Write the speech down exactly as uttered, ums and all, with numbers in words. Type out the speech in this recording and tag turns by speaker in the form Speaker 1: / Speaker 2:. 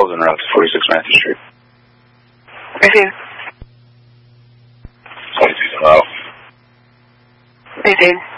Speaker 1: calls en route to forty-six Matthew Street.
Speaker 2: Received.
Speaker 1: twenty-two tomorrow.
Speaker 2: Maintain.